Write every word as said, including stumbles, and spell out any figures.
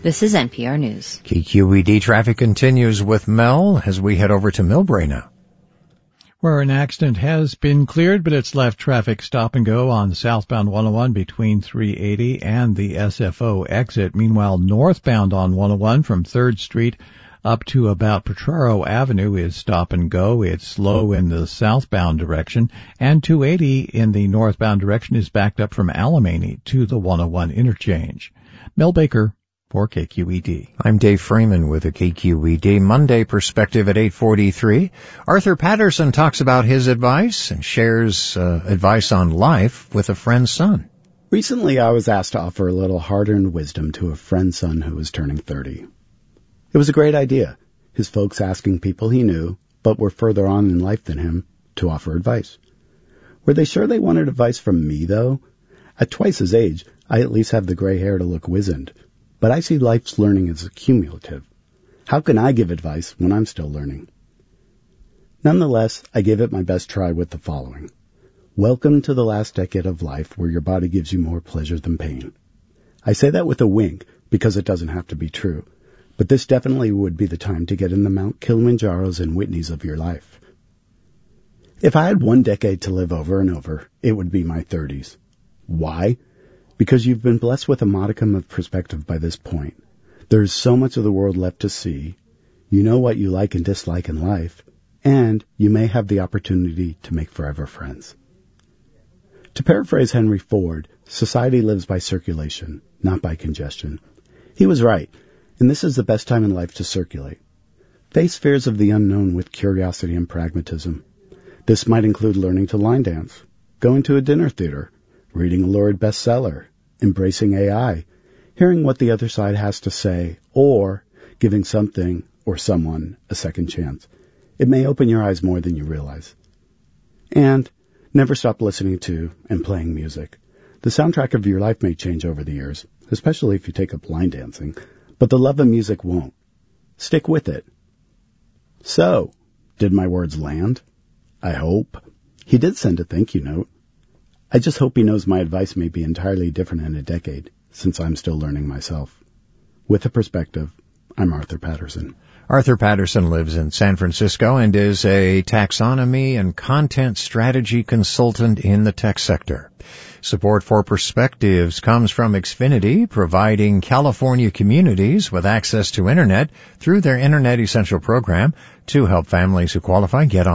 This is N P R News. K Q E D traffic continues with Mel as we head over to Millbrae now, where an accident has been cleared, but it's left traffic stop and go on southbound one oh one between three eighty and the S F O exit. Meanwhile, northbound on one oh one from third Street up to about Potrero Avenue is stop and go. It's slow in the southbound direction, and two eighty in the northbound direction is backed up from Alemany to the one oh one interchange. Mel Baker for K Q E D. I'm Dave Freeman with a K Q E D Monday Perspective at eight forty-three. Arthur Patterson talks about his advice and shares uh, advice on life with a friend's son. Recently, I was asked to offer a little hard-earned wisdom to a friend's son who was turning thirty. It was a great idea, his folks asking people he knew, but were further on in life than him, to offer advice. Were they sure they wanted advice from me, though? At twice his age, I at least have the gray hair to look wizened. But I see life's learning as cumulative. How can I give advice when I'm still learning? Nonetheless, I gave it my best try with the following. Welcome to the last decade of life where your body gives you more pleasure than pain. I say that with a wink because it doesn't have to be true, but this definitely would be the time to get in the Mount Kilimanjaros and Whitneys of your life. If I had one decade to live over and over, it would be my thirties. Why? Because you've been blessed with a modicum of perspective by this point. There is so much of the world left to see. You know what you like and dislike in life, and you may have the opportunity to make forever friends. To paraphrase Henry Ford, society lives by circulation, not by congestion. He was right, and this is the best time in life to circulate. Face fears of the unknown with curiosity and pragmatism. This might include learning to line dance, going to a dinner theater, reading a lurid bestseller, embracing A I, hearing what the other side has to say, or giving something or someone a second chance. It may open your eyes more than you realize. And never stop listening to and playing music. The soundtrack of your life may change over the years, especially if you take up line dancing, but the love of music won't. Stick with it. So, did my words land? I hope. He did send a thank you note. I just hope he knows my advice may be entirely different in a decade, since I'm still learning myself. With a perspective, I'm Arthur Patterson. Arthur Patterson lives in San Francisco and is a taxonomy and content strategy consultant in the tech sector. Support for Perspectives comes from Xfinity, providing California communities with access to Internet through their Internet Essential program. To help families who qualify get on